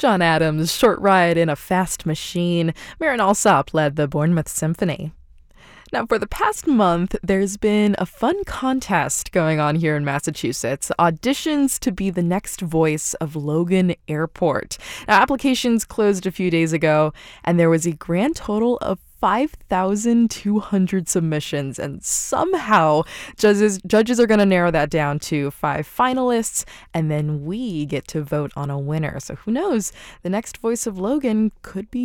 John Adams' Short Ride in a Fast Machine. Marin Alsop led the Bournemouth Symphony. Now, for the past month, there's been a fun contest going on here in Massachusetts. Auditions to be the next voice of Logan Airport. Now, applications closed a few days ago, and there was a grand total of 5,200 submissions, and somehow judges are going to narrow that down to 5 finalists, and then we get to vote on a winner. So who knows? The next voice of Logan could be